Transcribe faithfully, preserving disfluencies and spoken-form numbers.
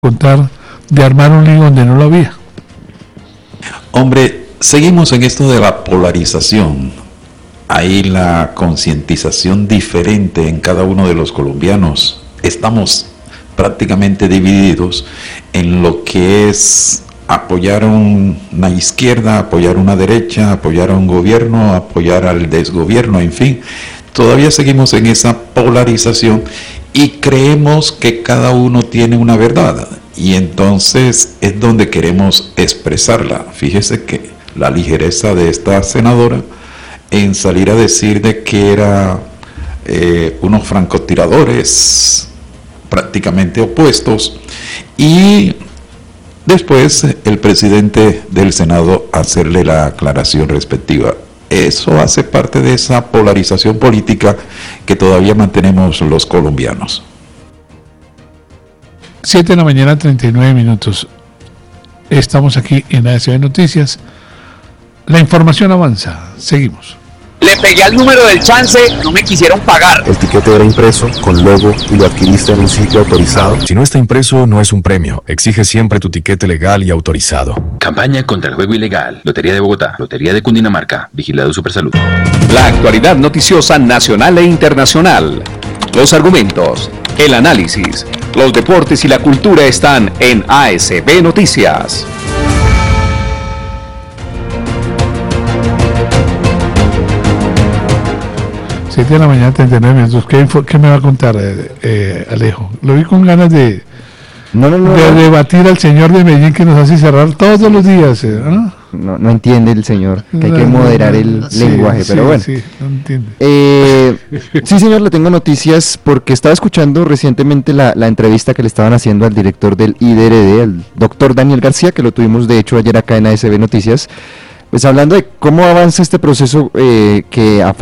contar de armar un lío donde no lo había. Hombre, seguimos en esto de la polarización. Hay la concientización diferente en cada uno de los colombianos. Estamos prácticamente divididos en lo que es apoyar a una izquierda, apoyar a una derecha, apoyar a un gobierno, apoyar al desgobierno, en fin. Todavía seguimos en esa polarización y creemos que cada uno tiene una verdad. Y entonces es donde queremos expresarla. Fíjese que la ligereza de esta senadora en salir a decir de que era eh, unos francotiradores prácticamente opuestos, y después el presidente del Senado hacerle la aclaración respectiva. Eso hace parte de esa polarización política que todavía mantenemos los colombianos. siete de la mañana, treinta y nueve minutos. Estamos aquí en A S B Noticias. La información avanza. Seguimos. Le pegué al número del chance, no me quisieron pagar. El tiquete era impreso, con logo, y lo adquiriste en un sitio autorizado. Si no está impreso, no es un premio. Exige siempre tu tiquete legal y autorizado. Campaña contra el juego ilegal. Lotería de Bogotá, Lotería de Cundinamarca, Vigilado Supersalud. La actualidad noticiosa nacional e internacional. Los argumentos, el análisis, los deportes y la cultura están en A S B Noticias. siete de la mañana, treinta y nueve minutos. ¿Qué, qué me va a contar, eh, eh, Alejo? Lo vi con ganas de, no, no, no, de no. debatir al señor de Medellín que nos hace cerrar todos los días. Eh, ¿no? No, no entiende el señor, que hay que moderar el sí, lenguaje, sí, pero bueno. Sí, no entiende. Eh, sí, señor, le tengo noticias porque estaba escuchando recientemente la, la entrevista que le estaban haciendo al director del I D R D, el doctor Daniel García, que lo tuvimos de hecho ayer acá en A S B Noticias, pues hablando de cómo avanza este proceso eh, que